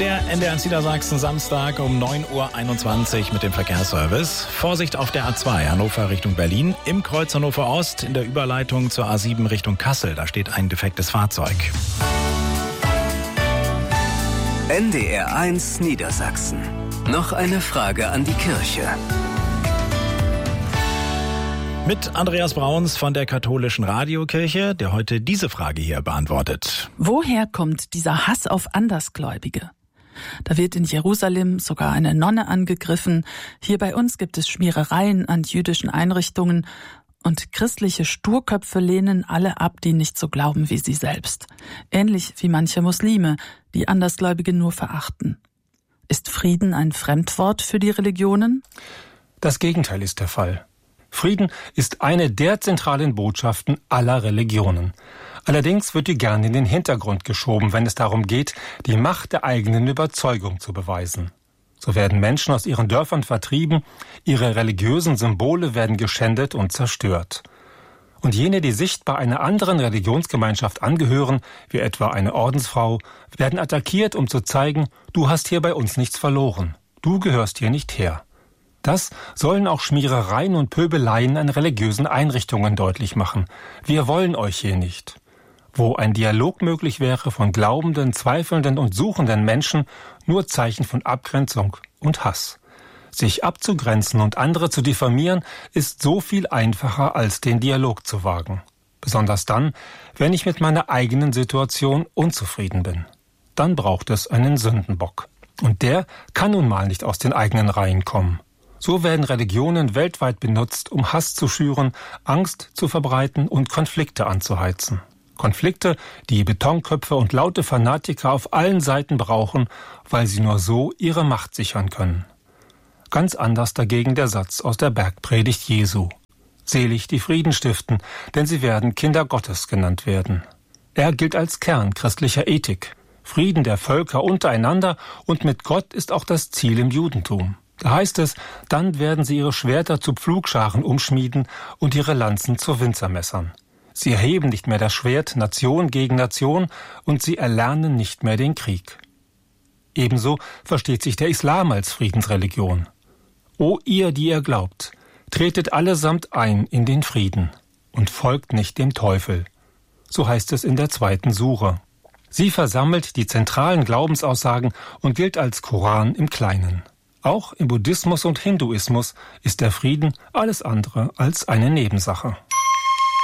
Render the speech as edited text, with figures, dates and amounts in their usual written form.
Der NDR Niedersachsen Samstag um 9.21 Uhr mit dem Verkehrsservice. Vorsicht auf der A2 Hannover Richtung Berlin. Im Kreuz Hannover Ost in der Überleitung zur A7 Richtung Kassel. Da steht ein defektes Fahrzeug. NDR 1 Niedersachsen. Noch eine Frage an die Kirche. Mit Andreas Brauns von der Katholischen Radiokirche, der heute diese Frage hier beantwortet. Woher kommt dieser Hass auf Andersgläubige? Da wird in Jerusalem sogar eine Nonne angegriffen. Hier bei uns gibt es Schmierereien an jüdischen Einrichtungen. Und christliche Sturköpfe lehnen alle ab, die nicht so glauben wie sie selbst. Ähnlich wie manche Muslime, die Andersgläubige nur verachten. Ist Frieden ein Fremdwort für die Religionen? Das Gegenteil ist der Fall. Frieden ist eine der zentralen Botschaften aller Religionen. Allerdings wird die gern in den Hintergrund geschoben, wenn es darum geht, die Macht der eigenen Überzeugung zu beweisen. So werden Menschen aus ihren Dörfern vertrieben, ihre religiösen Symbole werden geschändet und zerstört. Und jene, die sichtbar einer anderen Religionsgemeinschaft angehören, wie etwa eine Ordensfrau, werden attackiert, um zu zeigen, du hast hier bei uns nichts verloren, du gehörst hier nicht her. Das sollen auch Schmierereien und Pöbeleien an religiösen Einrichtungen deutlich machen. Wir wollen euch hier nicht. Wo ein Dialog möglich wäre von glaubenden, zweifelnden und suchenden Menschen, nur Zeichen von Abgrenzung und Hass. Sich abzugrenzen und andere zu diffamieren, ist so viel einfacher, als den Dialog zu wagen. Besonders dann, wenn ich mit meiner eigenen Situation unzufrieden bin. Dann braucht es einen Sündenbock. Und der kann nun mal nicht aus den eigenen Reihen kommen. So werden Religionen weltweit benutzt, um Hass zu schüren, Angst zu verbreiten und Konflikte anzuheizen. Konflikte, die Betonköpfe und laute Fanatiker auf allen Seiten brauchen, weil sie nur so ihre Macht sichern können. Ganz anders dagegen der Satz aus der Bergpredigt Jesu. Selig die Frieden stiften, denn sie werden Kinder Gottes genannt werden. Er gilt als Kern christlicher Ethik. Frieden der Völker untereinander und mit Gott ist auch das Ziel im Judentum. Da heißt es, dann werden sie ihre Schwerter zu Pflugscharen umschmieden und ihre Lanzen zu Winzermessern. Sie erheben nicht mehr das Schwert Nation gegen Nation und sie erlernen nicht mehr den Krieg. Ebenso versteht sich der Islam als Friedensreligion. O ihr, die ihr glaubt, tretet allesamt ein in den Frieden und folgt nicht dem Teufel. So heißt es in der 2. Sure. Sie versammelt die zentralen Glaubensaussagen und gilt als Koran im Kleinen. Auch im Buddhismus und Hinduismus ist der Frieden alles andere als eine Nebensache.